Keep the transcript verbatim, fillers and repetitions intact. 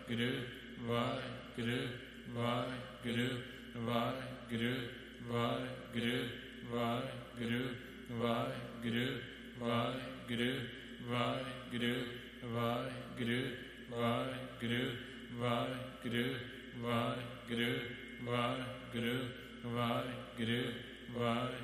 Waheguru Waheguru Waheguru Waheguru Waheguru Waheguru Waheguru Waheguru Waheguru Waheguru Waheguru Waheguru Waheguru Waheguru Waheguru Waheguru Waheguru